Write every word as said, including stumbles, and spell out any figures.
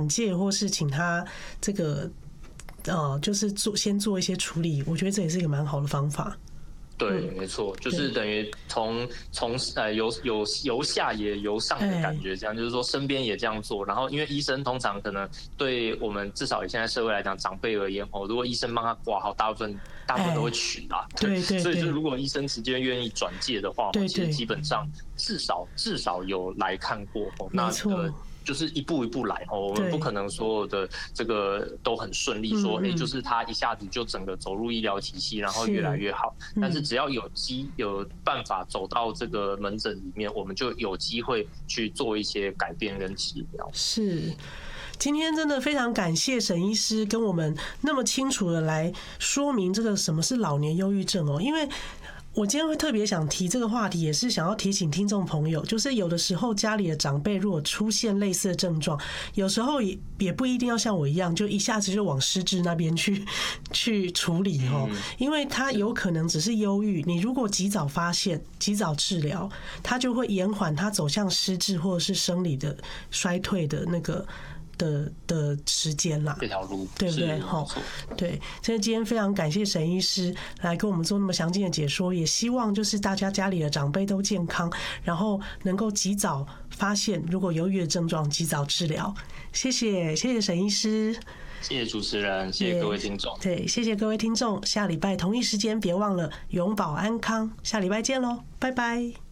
介，或是请他这个呃，就是做先做一些处理，我觉得这也是一个蛮好的方法。 对，没错，就是等于从从呃由由由下也由上的感觉，这样就是说身边也这样做，然后因为医生通常可能对我们至少以现在社会来讲，长辈而言哦，如果医生帮他挂号，大部分大部分都会取啦， 对对， 所以就如果医生直接愿意转介的话， 对， 其实基本上至少至少有来看过，那呃。就是一步一步来哦，我们不可能所有的这个都很顺利，说哎、欸，就是他一下子就整个走入医疗体系，然后越来越好。但是只要有机有办法走到这个门诊里面，我们就有机会去做一些改变跟治疗。 是。今天真的非常感谢沈医师跟我们那么清楚的来说明这个什么是老年忧郁症哦，因为我今天会特别想提这个话题，也是想要提醒听众朋友，就是有的时候家里的长辈如果出现类似的症状，有时候也也不一定要像我一样，就一下子就往失智那边去去处理哦，因为他有可能只是忧郁，你如果及早发现、及早治疗，他就会延缓他走向失智或者是生理的衰退的那个。的的时间啦， 这条路对不对？哈，对，所以今天非常感谢沈医师来跟我们做那么详尽的解说，也希望就是大家家里的长辈都健康，然后能够及早发现，如果忧郁的症状，及早治疗。谢谢，谢谢沈医师， 谢谢主持人，谢谢各位听众， 对，谢谢各位听众，下礼拜同一时间别忘了永保安康，下礼拜见喽，拜拜。